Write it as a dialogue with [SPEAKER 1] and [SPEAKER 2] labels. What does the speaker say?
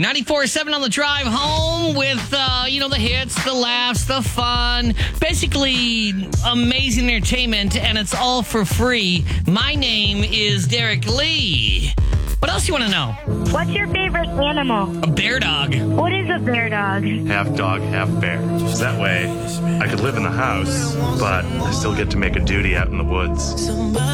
[SPEAKER 1] 94.7 on the drive home with, the hits, the laughs, the fun. Basically, amazing entertainment, and it's all for free. My name is Derek Lee. What else you want to know?
[SPEAKER 2] What's your favorite animal?
[SPEAKER 1] A bear dog.
[SPEAKER 2] What is a bear dog?
[SPEAKER 3] Half dog, half bear. That way, I could live in the house, but I still get to make a duty out in the woods.